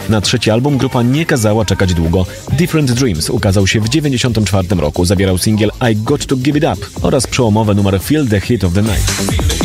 Na trzeci album grupa nie kazała czekać długo. Different Dreams ukazał się w 1994 roku, zawierał singiel I Got To Give It Up oraz przełomowy numer Feel The Heat of the Night.